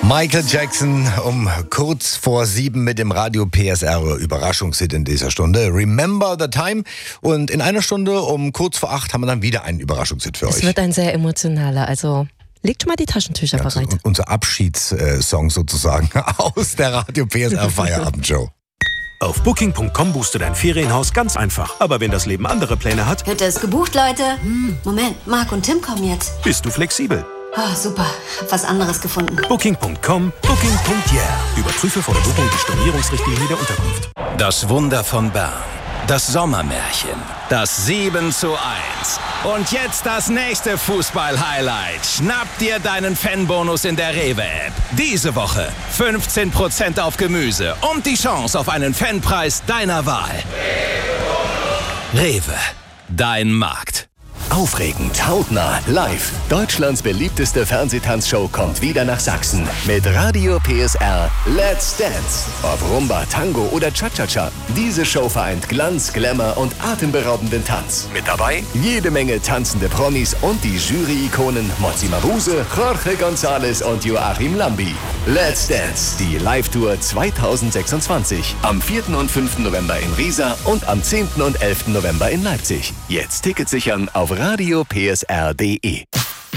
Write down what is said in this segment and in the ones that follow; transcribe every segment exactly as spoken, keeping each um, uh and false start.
Michael Jackson um kurz vor sieben mit dem Radio P S R Überraschungshit in dieser Stunde. Remember the Time. Und in einer Stunde um kurz vor acht haben wir dann wieder einen Überraschungshit für es euch. Es wird ein sehr emotionaler, also legt schon mal die Taschentücher ja, bereit. Unser Abschiedssong sozusagen aus der Radio P S R Feierabendshow. Auf Booking Punkt com buchst du dein Ferienhaus ganz einfach. Aber wenn das Leben andere Pläne hat... Hütte ist gebucht, Leute. Hm, Moment, Marc und Tim kommen jetzt. Bist du flexibel? Oh, super. Hab was anderes gefunden. Booking Punkt com, Booking Punkt yeah. Überprüfe vor der Buchung die Stornierungsrichtlinie der Unterkunft. Das Wunder von Bern. Das Sommermärchen. Das sieben zu eins. Und jetzt das nächste Fußball-Highlight. Schnapp dir deinen Fanbonus in der Rewe-App. Diese Woche fünfzehn Prozent auf Gemüse und die Chance auf einen Fanpreis deiner Wahl. Rewe. Dein Markt. Aufregend, hautnah, live. Deutschlands beliebteste Fernsehtanzshow kommt wieder nach Sachsen. Mit Radio P S R Let's Dance. Ob Rumba, Tango oder Cha-Cha-Cha. Diese Show vereint Glanz, Glamour und atemberaubenden Tanz. Mit dabei jede Menge tanzende Promis und die Jury-Ikonen Mozzi Mabuse, Jorge González und Joachim Lambi. Let's Dance, die Live-Tour zwanzig sechsundzwanzig. Am vierten und fünften November in Riesa und am zehnten und elften November in Leipzig. Jetzt Tickets sichern auf radio p s r punkt d e.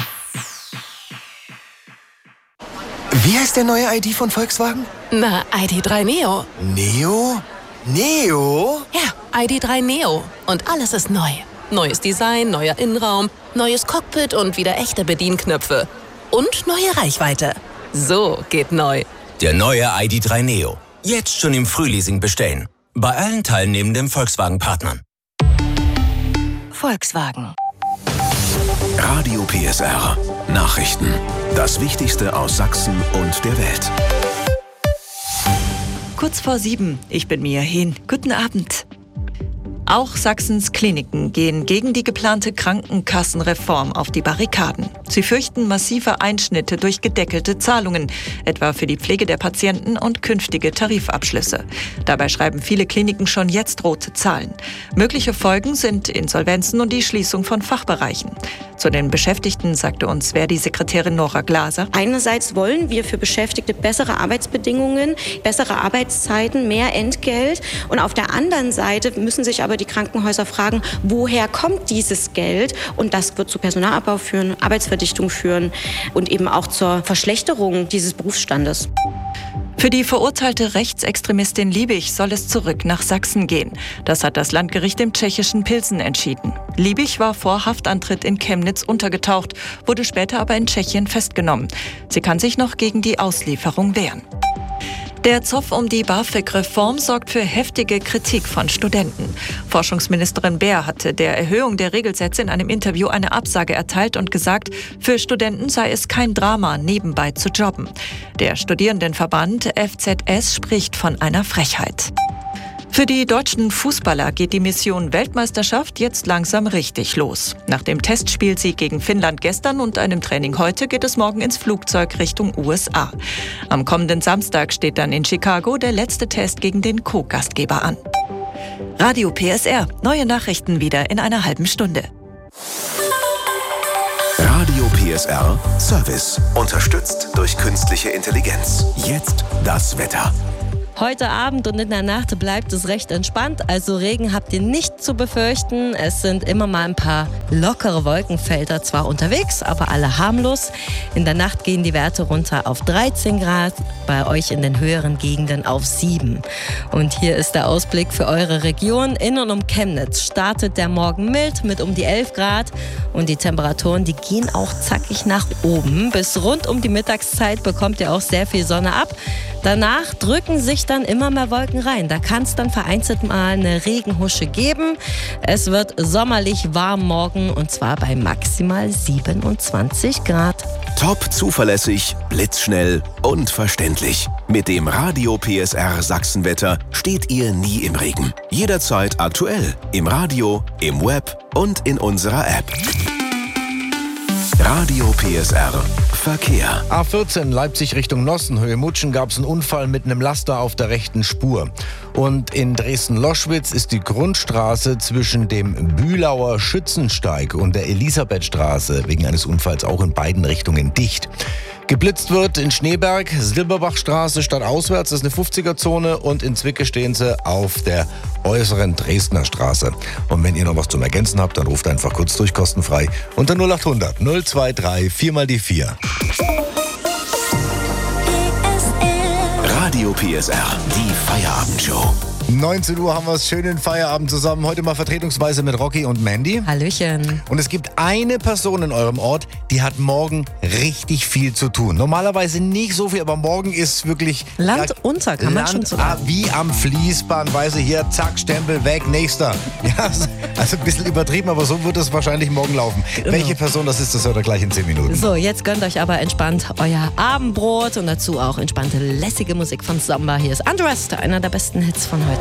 Wie heißt der neue I D von Volkswagen? Na, I D drei Neo. Neo? Neo? Ja, I D drei Neo. Und alles ist neu. Neues Design, neuer Innenraum, neues Cockpit und wieder echte Bedienknöpfe. Und neue Reichweite. So geht neu. Der neue I D drei Neo. Jetzt schon im Frühleasing bestellen. Bei allen teilnehmenden Volkswagen-Partnern. Volkswagen. Radio P S R. Nachrichten. Das Wichtigste aus Sachsen und der Welt. Kurz vor sieben. Ich bin Mia Hehn. Guten Abend. Auch Sachsens Kliniken gehen gegen die geplante Krankenkassenreform auf die Barrikaden. Sie fürchten massive Einschnitte durch gedeckelte Zahlungen, etwa für die Pflege der Patienten und künftige Tarifabschlüsse. Dabei schreiben viele Kliniken schon jetzt rote Zahlen. Mögliche Folgen sind Insolvenzen und die Schließung von Fachbereichen. Zu den Beschäftigten sagte uns Verdi-Sekretärin Nora Glaser: Einerseits wollen wir für Beschäftigte bessere Arbeitsbedingungen, bessere Arbeitszeiten, mehr Entgelt. Und auf der anderen Seite müssen sich aber die Krankenhäuser fragen, woher kommt dieses Geld? Und das wird zu Personalabbau führen, Arbeitsverdichtung führen und eben auch zur Verschlechterung dieses Berufsstandes. Für die verurteilte Rechtsextremistin Liebig soll es zurück nach Sachsen gehen. Das hat das Landgericht im tschechischen Pilsen entschieden. Liebig war vor Haftantritt in Chemnitz untergetaucht, wurde später aber in Tschechien festgenommen. Sie kann sich noch gegen die Auslieferung wehren. Der Zoff um die BAföG-Reform sorgt für heftige Kritik von Studenten. Forschungsministerin Baer hatte der Erhöhung der Regelsätze in einem Interview eine Absage erteilt und gesagt, für Studenten sei es kein Drama, nebenbei zu jobben. Der Studierendenverband F Z S spricht von einer Frechheit. Für die deutschen Fußballer geht die Mission Weltmeisterschaft jetzt langsam richtig los. Nach dem Testspielsieg gegen Finnland gestern und einem Training heute geht es morgen ins Flugzeug Richtung U S A. Am kommenden Samstag steht dann in Chicago der letzte Test gegen den Co-Gastgeber an. Radio P S R, neue Nachrichten wieder in einer halben Stunde. Radio P S R Service. Unterstützt durch künstliche Intelligenz. Jetzt das Wetter. Heute Abend und in der Nacht bleibt es recht entspannt, also Regen habt ihr nicht zu befürchten. Es sind immer mal ein paar lockere Wolkenfelder zwar unterwegs, aber alle harmlos. In der Nacht gehen die Werte runter auf dreizehn Grad, bei euch in den höheren Gegenden auf sieben. Und hier ist der Ausblick für eure Region. In und um Chemnitz startet der Morgen mild mit um die elf Grad und die Temperaturen, die gehen auch zackig nach oben. Bis rund um die Mittagszeit bekommt ihr auch sehr viel Sonne ab. Danach drücken sich dann immer mehr Wolken rein. Da kann es dann vereinzelt mal eine Regenhusche geben. Es wird sommerlich warm morgen und zwar bei maximal siebenundzwanzig Grad. Top zuverlässig, blitzschnell und verständlich. Mit dem Radio P S R Sachsenwetter steht ihr nie im Regen. Jederzeit aktuell. Im Radio, im Web und in unserer App. Radio P S R Verkehr. A vierzehn Leipzig Richtung Nossen, Höhe Mutschen, gab es einen Unfall mit einem Laster auf der rechten Spur. Und in Dresden-Loschwitz ist die Grundstraße zwischen dem Bülauer Schützensteig und der Elisabethstraße wegen eines Unfalls auch in beiden Richtungen dicht. Geblitzt wird in Schneeberg, Silberbachstraße statt auswärts, das ist eine fünfziger-Zone und in Zwickau stehen sie auf der äußeren Dresdner Straße. Und wenn ihr noch was zum Ergänzen habt, dann ruft einfach kurz durch, kostenfrei unter null acht hundert null zwei drei vier mal die vier. Radio P S R, die Feierabendshow. neunzehn Uhr haben wir es, schönen Feierabend zusammen. Heute mal vertretungsweise mit Rocky und Mandy. Hallöchen. Und es gibt eine Person in eurem Ort, die hat morgen richtig viel zu tun. Normalerweise nicht so viel, aber morgen ist wirklich... Land unter, kann man Land schon sagen. Wie am Fließband, weißt du, hier, zack, Stempel, weg, nächster. Ja, also ein bisschen übertrieben, aber so wird es wahrscheinlich morgen laufen. Genau. Welche Person das ist, das hört ihr gleich in zehn Minuten. So, jetzt gönnt euch aber entspannt euer Abendbrot und dazu auch entspannte, lässige Musik von Samba. Hier ist Undressed, einer der besten Hits von heute.